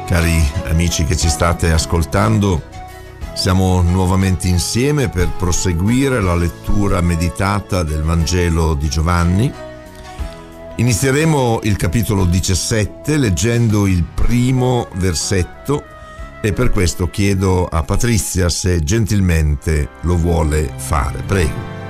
Cari amici che ci state ascoltando, siamo nuovamente insieme per proseguire la lettura meditata del Vangelo di Giovanni. Inizieremo il capitolo 17 leggendo il primo versetto e per questo chiedo a Patrizia se gentilmente lo vuole fare. Prego.